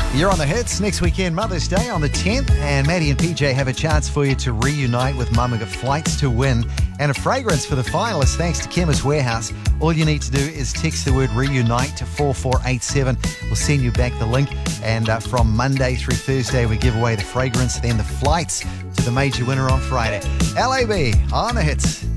You're on the hits. Next weekend, Mother's Day on the 10th, and Maddie and PJ have a chance for you to reunite with Mum and get flights to win and a fragrance for the finalists thanks to Chemist Warehouse. All you need to do is text the word reunite to 4487. We'll send you back the link, and from Monday through Thursday we give away the fragrance, then the flights to the major winner on Friday. LAB on the hits.